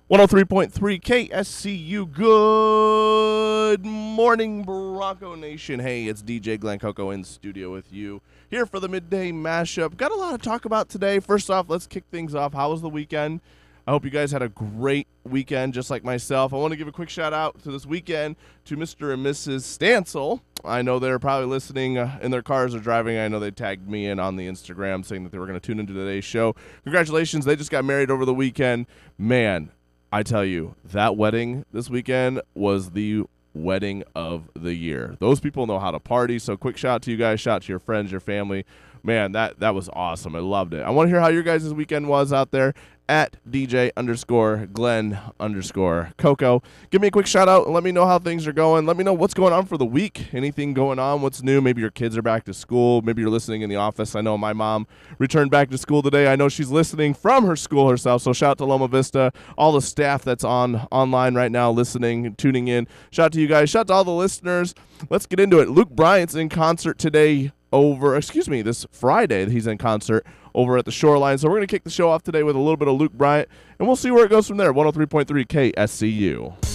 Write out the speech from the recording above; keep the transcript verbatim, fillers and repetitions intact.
one oh three point three K S C U. Good morning, Bronco Nation. Hey, it's D J Glenn Coco in studio with you here for the midday mashup. Got a lot to talk about today. First off, let's kick things off. How was the weekend? I hope you guys had a great weekend, just like myself. I want to give a quick shout out to this weekend to Mister and Missus Stansel. I know they're probably listening uh, in their cars or driving. I know they tagged me in on the Instagram saying that they were going to tune into today's show. Congratulations. They just got married over the weekend. Man, I tell you, that wedding this weekend was the wedding of the year. Those people know how to party, so quick shout out to you guys. Shout out to your friends, your family. Man, that, that was awesome. I loved it. I want to hear how your guys' weekend was out there at D J underscore Glenn underscore Coco. Give me a quick shout out and let me know how things are going. Let me know what's going on for the week. Anything going on? What's new? Maybe your kids are back to school. Maybe you're listening in the office. I know my mom returned back to school today. I know she's listening from her school herself. So shout out to Loma Vista, all the staff that's on online right now listening, tuning in. Shout out to you guys. Shout out to all the listeners. Let's get into it. Luke Bryant's in concert today over, excuse me, this Friday he's in concert over at the Shoreline. So we're going to kick the show off today with a little bit of Luke Bryant, and we'll see where it goes from there. one oh three point three K S C U.